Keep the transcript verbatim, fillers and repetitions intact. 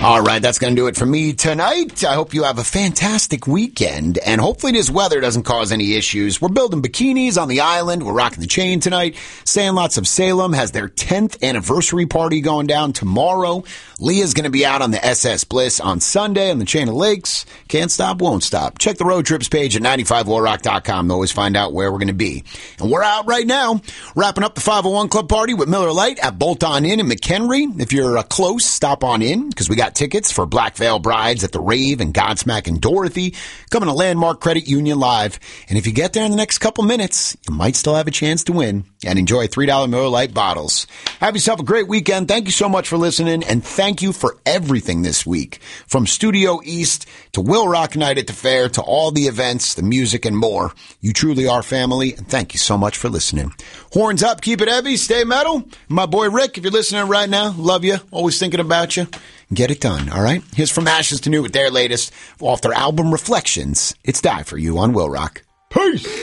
All right, that's going to do it for me tonight. I hope you have a fantastic weekend, and hopefully this weather doesn't cause any issues. We're building bikinis on the island. We're rocking the chain tonight. Sandlots of Salem has their tenth anniversary party going down tomorrow. Leah's going to be out on the S S Bliss on Sunday on the Chain of Lakes. Can't stop, won't stop. Check the road trips page at ninety-five low rock dot com to always find out where we're going to be. And we're out right now, wrapping up the five oh one Club Party with Miller Lite at Bolt On Inn in McHenry. If you're uh, close, stop on in, because we got tickets for Black Veil Brides at the Rave and Godsmack and Dorothy coming to Landmark Credit Union Live. And if you get there in the next couple minutes, you might still have a chance to win and enjoy three dollar Miller Lite bottles. Have yourself a great weekend. Thank you so much for listening, and thank you for everything this week. From Studio East to Will Rock Night at the Fair to all the events, the music, and more. You truly are family, and thank you so much for listening. Horns up, keep it heavy, stay metal. My boy Rick, if you're listening right now, love you, always thinking about you. Get it done, all right? Here's From Ashes to New with their latest off their album Reflections. It's Die For You on Will Rock. Peace!